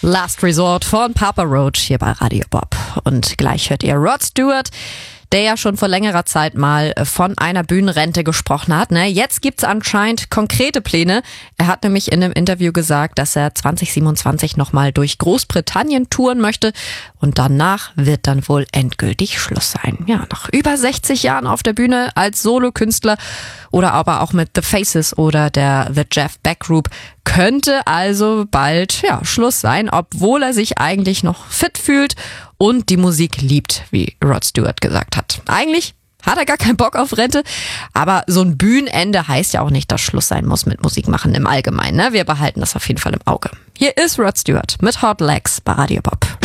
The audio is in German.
Last Resort von Papa Roach hier bei Radio Bob. Und gleich hört ihr Rod Stewart, der ja schon vor längerer Zeit mal von einer Bühnenrente gesprochen hat. Jetzt gibt's anscheinend konkrete Pläne. Er hat nämlich in einem Interview gesagt, dass er 2027 nochmal durch Großbritannien touren möchte und danach wird dann wohl endgültig Schluss sein. Ja, nach über 60 Jahren auf der Bühne als Solokünstler oder aber auch mit The Faces oder der The Jeff Beck Group könnte also bald Schluss sein, obwohl er sich eigentlich noch fit fühlt und die Musik liebt, wie Rod Stewart gesagt hat. Eigentlich hat er gar keinen Bock auf Rente, aber so ein Bühnenende heißt ja auch nicht, dass Schluss sein muss mit Musik machen im Allgemeinen. Wir behalten das auf jeden Fall im Auge. Hier ist Rod Stewart mit Hot Legs bei Radio Bob.